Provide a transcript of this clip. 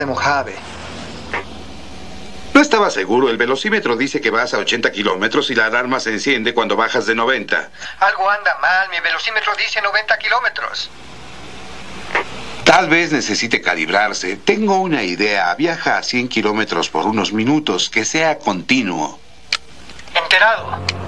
de Mojave. No estaba seguro. El velocímetro dice que vas a 80 kilómetros y la alarma se enciende cuando bajas de 90. Algo anda mal. Mi velocímetro dice 90 kilómetros. Tal vez necesite calibrarse. Tengo una idea. Viaja a 100 kilómetros por unos minutos. Que sea continuo. Enterado.